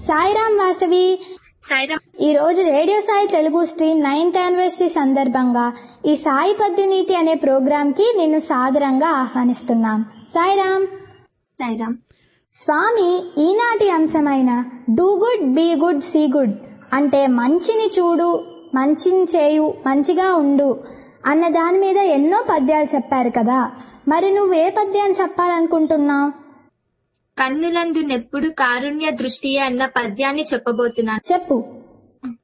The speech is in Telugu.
సాయిరామ్ వాసవి. సాయిరామ్. ఈ రోజు radio Sai Telugu stream 9th anniversary సందర్భంగా ఈ సాయి పద్యనీతి అనే ప్రోగ్రామ్ కి నిన్ను సాదరంగా ఆహ్వానిస్తున్నాం. సాయిరామ్. సాయిరామ్. స్వామి ఈనాటి అంశమైన do good be good see good అంటే మంచిని చూడు, మంచిని చేయు, మంచిగా ఉండు అన్న దాని మీద ఎన్నో పద్యాలు చెప్పారు కదా. మరి నువ్వే పద్యాన్ని చెప్పాలనుకుంటున్నావు? కన్నులందు నెప్పుడు కారుణ్య దృష్టియే అన్న పద్యాన్ని చెప్పబోతున్నాను. చెప్పు.